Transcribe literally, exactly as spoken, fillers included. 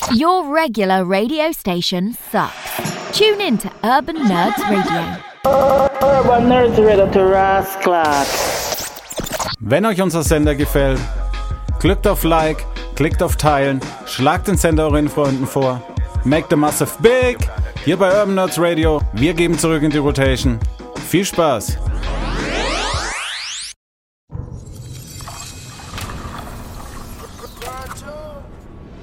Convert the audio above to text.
Your regular radio station sucks. Tune in to Urban Nerds Radio. Urban Nerds Radio to Rasclat. Wenn euch unser Sender gefällt, klickt auf Like, klickt auf Teilen, schlagt den Sender euren Freunden vor. Make the massive big! Hier bei Urban Nerds Radio. Wir geben zurück in die Rotation. Viel Spaß!